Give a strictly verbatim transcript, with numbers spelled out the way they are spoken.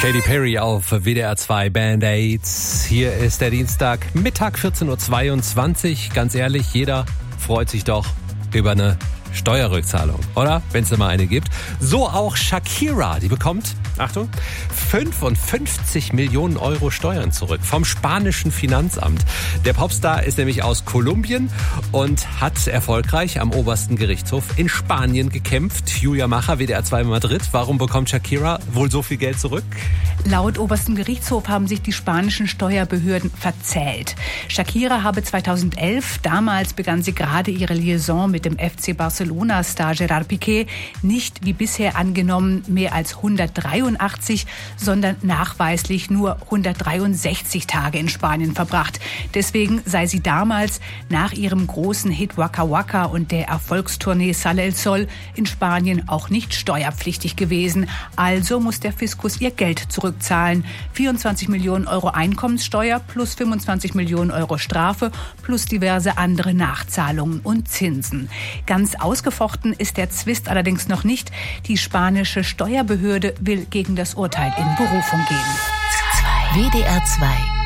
Katy Perry auf W D R zwei Band-Aids. Hier ist der Dienstag, Mittag vierzehn Uhr zweiundzwanzig. Ganz ehrlich, jeder freut sich doch über eine Steuerrückzahlung, oder? Wenn es immer eine gibt. So auch Shakira, die bekommt, Achtung, fünfundfünfzig Millionen Euro Steuern zurück vom spanischen Finanzamt. Der Popstar ist nämlich aus Kolumbien und hat erfolgreich am obersten Gerichtshof in Spanien gekämpft. Julia Macher, W D R zwei Madrid. Warum bekommt Shakira wohl so viel Geld zurück? Laut obersten Gerichtshof haben sich die spanischen Steuerbehörden verzählt. Shakira habe zweitausendelf, damals begann sie gerade ihre Liaison mit dem F C Barcelona-Star Gerard Piqué, nicht wie bisher angenommen mehr als hundertdreiundachtzig, sondern nachweislich nur hundertdreiundsechzig Tage in Spanien verbracht. Deswegen sei sie damals nach ihrem großen Hit Waka Waka und der Erfolgstournee Sale el Sol in Spanien auch nicht steuerpflichtig gewesen. Also muss der Fiskus ihr Geld zurückzahlen. vierundzwanzig Millionen Euro Einkommenssteuer plus fünfundzwanzig Millionen Euro Strafe plus diverse andere Nachzahlungen und Zinsen. Ganz ausgefochten ist der Zwist allerdings noch nicht. Die spanische Steuerbehörde will gegen das Urteil in Berufung gehen. W D R zwei